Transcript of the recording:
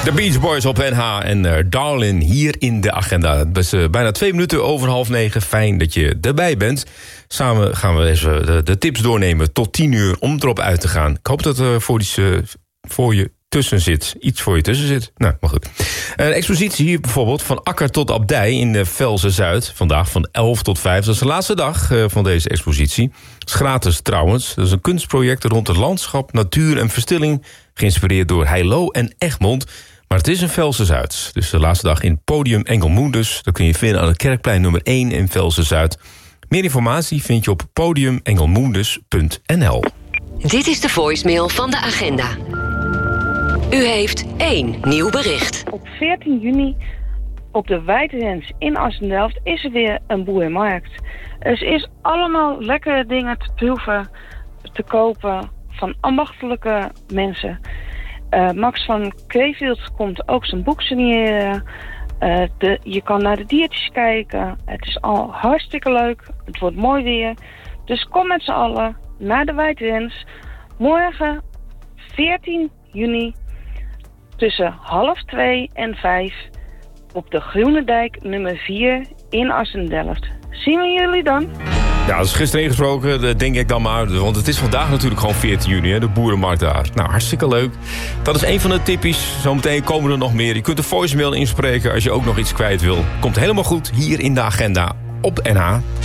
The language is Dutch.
De Beach Boys op NH en Darlin hier in de agenda. Het is bijna 2 minuten over 8:30. Fijn dat je erbij bent. Samen gaan we even de tips doornemen tot 10 uur om erop uit te gaan. Ik hoop dat er voor je tussen zit. Iets voor je tussen zit. Nou, maar goed. Een expositie hier bijvoorbeeld van Akker tot Abdij in de Velzen-Zuid. Vandaag van 11 tot 5. Dat is de laatste dag van deze expositie. Het is gratis trouwens. Dat is een kunstproject rond het landschap, natuur en verstilling. Geïnspireerd door Heilo en Egmond. Maar het is een Velzen-Zuid. Dus de laatste dag in Podium Engelmoendus. Dat kun je vinden aan het Kerkplein nummer 1 in Velzen-Zuid. Meer informatie vind je op podiumengelmoendus.nl. Dit is de voicemail van de agenda. U heeft 1 nieuw bericht. Op 14 juni op de Weidrens in Assendelft is er weer een boerenmarkt. Er is allemaal lekkere dingen te proeven, te kopen van ambachtelijke mensen. Max van Kreefield komt ook zijn boek signeren. Je kan naar de diertjes kijken. Het is al hartstikke leuk. Het wordt mooi weer. Dus kom met z'n allen naar de Weidrens. Morgen 14 juni tussen 1:30 en 5 op de Groene Dijk nummer 4 in Assendelft. Zien we jullie dan? Ja, dat is gisteren ingesproken, denk ik dan maar. Want het is vandaag natuurlijk gewoon 14 juni, hè, de boerenmarkt daar. Nou, hartstikke leuk. Dat is een van de tippies. Zometeen komen er nog meer. Je kunt de voicemail inspreken als je ook nog iets kwijt wil. Komt helemaal goed hier in de agenda op NH.